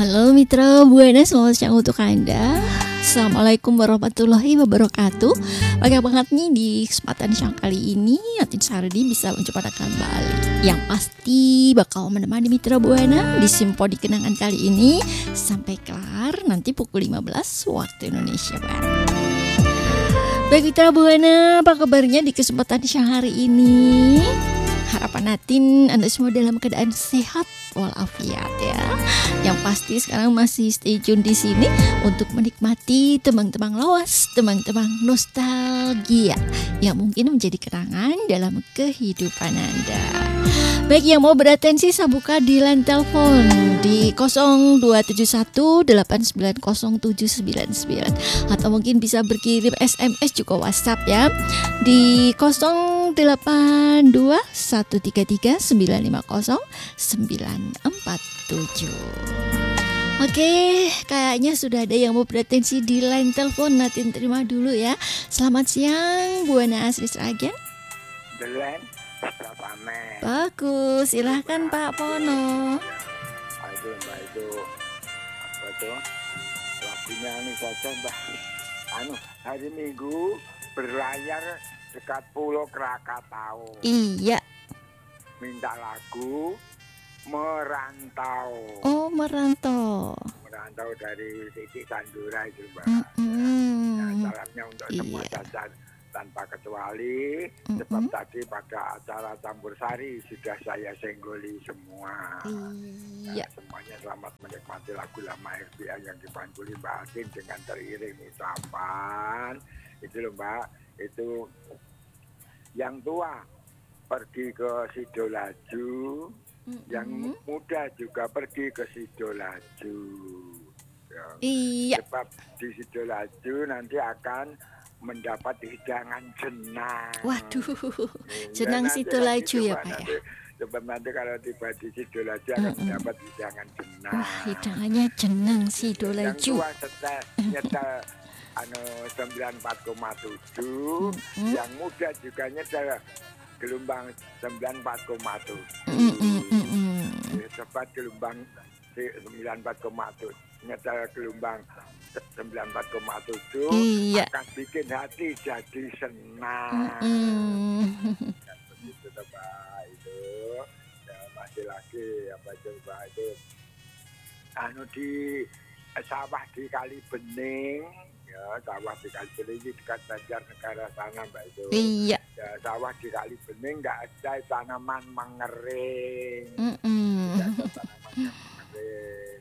Halo Mitra Buana, selamat siang untuk Anda. Assalamualaikum warahmatullahi wabarakatuh. Bagaimana banget nih di kesempatan siang kali ini Atin Sardi bisa mencoba kembali yang pasti bakal menemani Mitra Buana di Simponi Kenangan kali ini sampai kelar nanti pukul 15 waktu Indonesia Barat. Baik Mitra Buana, apa kabarnya di kesempatan siang hari ini? Harapan Atin Anda semua dalam keadaan sehat walafiat ya. Yang pasti sekarang masih stay tune di sini untuk menikmati tembang-tembang lawas, tembang-tembang nostalgia yang mungkin menjadi kenangan dalam kehidupan Anda. Baik, yang mau beratensi saya buka di line telepon di 0271890799 atau mungkin bisa berkirim SMS juga WhatsApp ya di 082133950947. Oke, kayaknya sudah ada yang mau beratensi di line telepon. Natin terima dulu ya. Selamat siang Buana Asri Sragen. The line Pamer. Bagus, silahkan Pak Pono. Aduh Mbak itu apa tuh lagunya ini saja Mbak. Hari Minggu berlayar dekat Pulau Krakatau. Iya. Minta lagu Merantau. Oh, merantau. Merantau dari Siti Sandura itu Mbak. Salamnya untuk semua saja tanpa kecuali sebab tadi pada acara campur sari sudah saya senggoli semua. Iya. Semuanya selamat menikmati lagu lama RBA yang dipantuli Mbak Atin dengan teriring ucapan itu loh Mbak, itu yang tua pergi ke Sidolaju, yang muda juga pergi ke Sidolaju ya. Iya. Sebab di Sidolaju nanti akan mendapat hidangan jenang. Waduh, jenang Sidolaju ya Pak ya. Sebab nanti kalau tiba di Sidolaju akan mendapat hidangan jenang. Wah, hidangannya jenang Sidolaju. Yang tua nyetel 94,7, yang muda juga nyetel gelombang 94,7. Sebab gelombang 94,7 nyetel gelombang 94,7 iya. akan bikin hati jadi senang. Begitu Pak itu ya, masih lagi apa coba itu di sawah di Kali Bening ya, sawah di Kali Bening di dekat Banjarnegara sana Mbak itu. Iya. Ya, sawah di Kali Bening nggak ada tanaman mengering. Tidak ada tanaman yang mengering.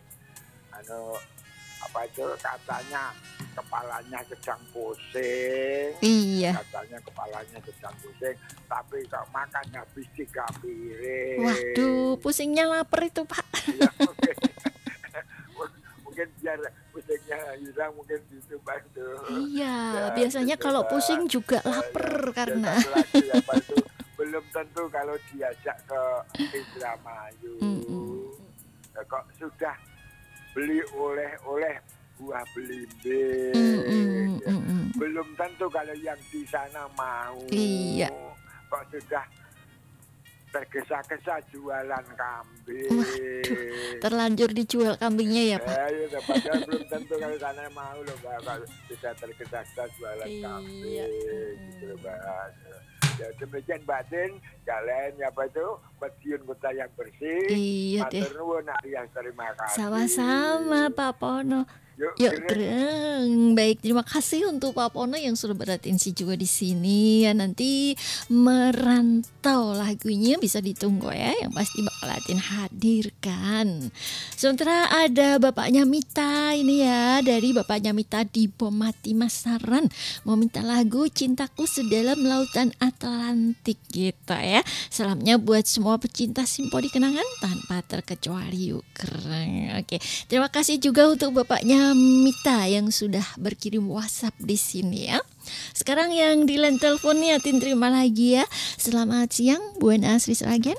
Apa itu katanya kepalanya sedang pusing. Iya. Katanya kepalanya sedang pusing, tapi kok makan habis 3 piring. Waduh, pusingnya lapar itu Pak. Ya, mungkin biar pusingnya hilang mungkin gitu Pak itu. Iya, Ya, gitu, kalau Pak. pusing juga lapar karena. Ya, apa itu belum tentu kalau diajak ke Indramayu. Ya, kok sudah beli oleh-oleh buah belimbing. Belum tentu kalau yang di sana mau. Iya. Kok sudah tergesa-gesa jualan kambing. Waduh, terlanjur dijual kambingnya ya Pak. Ya, padahal belum tentu kalau sana mau loh Mbak, kalau sudah tergesa-gesa jualan kambing. Gitu loh Mbak. Ya demikian Mbak Tin, kalian apa itu Madiun kota yang bersih. Iya deh. Matur nuwun terima kasih. Sama-sama Pak Pono. Yuk Greng. Baik, terima kasih untuk Pak Pono yang sudah beratensi juga di sini ya. Nanti Merantau lagunya bisa ditunggu ya, yang pasti bakal Atin hadirkan. Sementara ada bapaknya Mita ini ya, dari bapaknya Mita di Bomati Masaran, mau minta lagu Cintaku Sedalam Lautan Atlantik gitu ya. Salamnya buat semua pecinta Simponi Kenangan tanpa terkecuali. Yuk Greng. Oke, terima kasih juga untuk bapaknya Mita yang sudah berkirim WhatsApp di sini ya. Sekarang yang di line telepon nih Atin terima lagi ya. Selamat siang Buana Asri Sragen.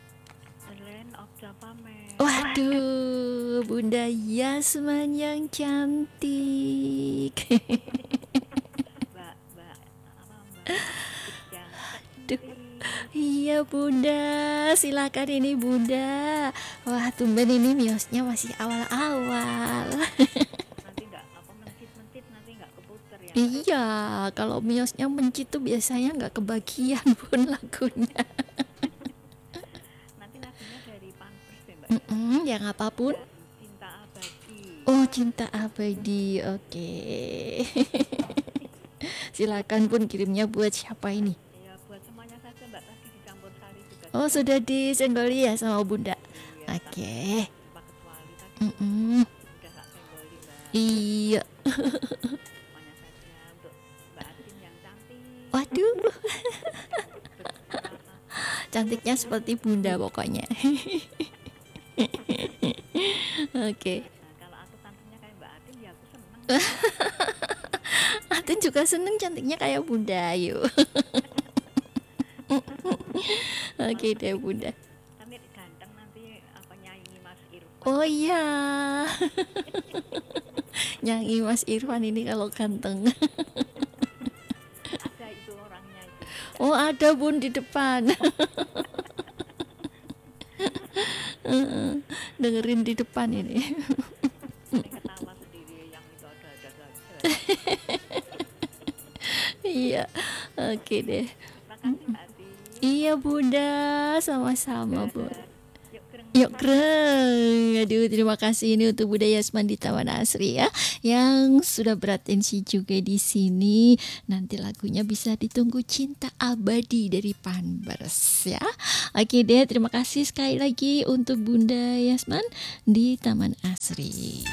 Waduh, Bunda Yasman yang cantik. Mbak. Aduh. Iya Bunda, silakan ini Bunda. Wah tumben ini miosnya masih awal-awal. Nanti nggak apa mentit-mentit, nanti nggak keputer ya. Iya, kalau miosnya mencit tuh biasanya nggak kebagian Bun lagunya. Nanti lagunya dari Pampers deh Mbak. Yang apapun. Cinta Abadi. Oh cinta abadi, oke. Silakan Bun kirimnya buat siapa ini? Ya buat semuanya saja Mbak, tadi dicampur sari juga. Oh sudah disenggoli ya sama Bunda. Iya, Oke. tanpa kecuali tadi Mm-mm. udah tak senggoli Mbak. Iya. Semuanya saja untuk Mbak Atin yang cantik. Waduh, Bersuara. cantiknya seperti Bunda pokoknya. Oke. Nah, kalau aku cantiknya kayak Mbak Atin ya aku seneng. Atin juga seneng cantiknya kayak Bunda, yuk. Oke deh Bunda. Kan ganteng nanti apa nyanyi Mas Irfan. Oh iya. Nyanyi Mas Irfan ini kalau ganteng. Ada itu orangnya itu. Oh ada Bun di depan. Dengerin di depan ini. Ini ketawa sendiri yang itu ada saja. Iya. Oke deh. Terima kasih Mbak Atin. Iya Bunda, sama-sama Bu. Yuk kereng. Yuk keren. Aduh terima kasih ini untuk Bunda Yasman di Taman Asri ya, yang sudah beratensi juga di sini. Nanti lagunya bisa ditunggu Cinta Abadi dari Pampers ya. Oke deh, terima kasih sekali lagi untuk Bunda Yasman di Taman Asri.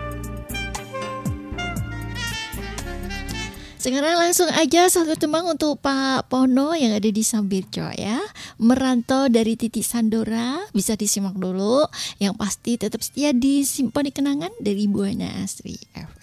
Sekarang langsung aja satu tembang untuk Pak Pono yang ada di Sambirjo ya. Merantau dari Titik Sandora, bisa disimak dulu. Yang pasti tetap setia di Simponi Kenangan dari Buana Asri FM.